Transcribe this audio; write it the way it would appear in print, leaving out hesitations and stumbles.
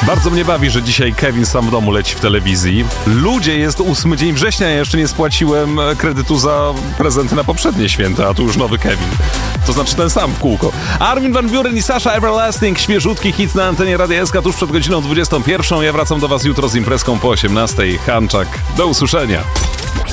Bardzo mnie bawi, że dzisiaj Kevin sam w domu leci w telewizji. Ludzie, jest 8 dzień września, ja jeszcze nie spłaciłem kredytu za prezenty na poprzednie święta, a tu już nowy Kevin. To znaczy ten sam w kółko. Armin van Buuren i Sasha Everlasting, świeżutki hit na antenie Radia SK tuż przed godziną 21. Ja wracam do Was jutro z imprezką po 18. Hanczak. Do usłyszenia.